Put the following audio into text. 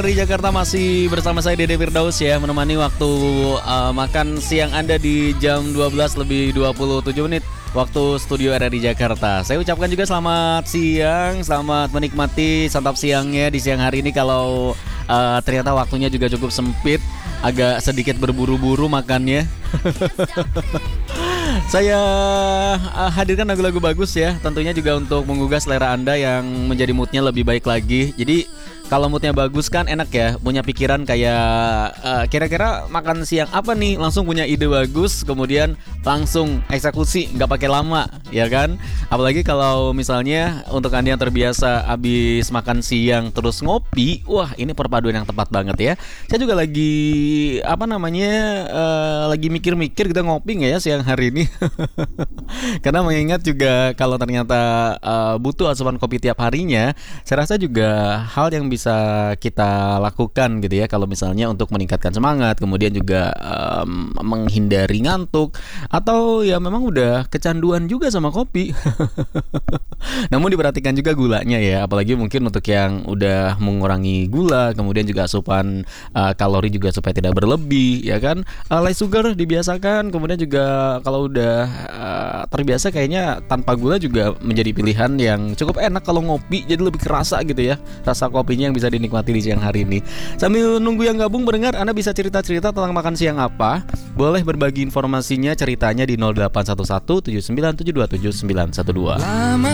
Dari Jakarta masih bersama saya Dede Firdaus ya, menemani waktu makan siang Anda di jam 12 lebih 27 menit waktu studio RRI Jakarta. Saya ucapkan juga selamat siang, selamat menikmati santap siangnya di siang hari ini. Kalau ternyata waktunya juga cukup sempit, agak sedikit berburu-buru makannya. Saya hadirkan lagu-lagu bagus ya, tentunya juga untuk menggugah selera Anda yang menjadi moodnya lebih baik lagi. Jadi kalau moodnya bagus kan enak ya, punya pikiran kayak kira-kira makan siang apa nih, langsung punya ide bagus, kemudian langsung eksekusi, nggak pakai lama, ya kan? Apalagi kalau misalnya untuk Anda yang terbiasa habis makan siang terus ngopi, wah ini perpaduan yang tepat banget ya. Saya juga lagi lagi mikir-mikir kita ngopi nggak ya siang hari ini? Karena mengingat juga kalau ternyata butuh asupan kopi tiap harinya, saya rasa juga hal yang bisa kita lakukan gitu ya, kalau misalnya untuk meningkatkan semangat, kemudian juga menghindari ngantuk, atau ya memang udah kecanduan juga sama kopi. Namun diperhatikan juga gulanya ya, apalagi mungkin untuk yang udah mengurangi gula, kemudian juga asupan kalori juga supaya tidak berlebih, ya kan? Light sugar dibiasakan, kemudian juga kalau udah terbiasa kayaknya tanpa gula juga menjadi pilihan yang cukup enak kalau ngopi, jadi lebih kerasa gitu ya rasa kopinya yang bisa dinikmati di siang hari ini. Sambil nunggu yang gabung mendengar, Anda bisa cerita-cerita tentang makan siang apa. Boleh berbagi informasinya, ceritanya di 0811 79727912.